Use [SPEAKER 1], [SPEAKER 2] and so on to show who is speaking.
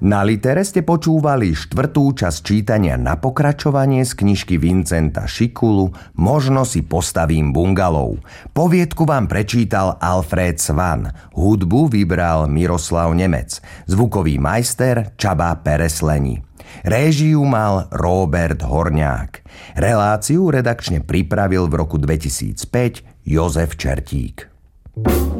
[SPEAKER 1] Na Litere ste počúvali 4. časť čítania na pokračovanie z knižky Vincenta Šikulu Možno si postavím bungalov. Poviedku vám prečítal Alfred Svan, hudbu vybral Miroslav Nemec, zvukový majster Csaba Peresleni. Réžiu mal Róbert Horňák. Reláciu redakčne pripravil v roku 2005 Jozef Čertík.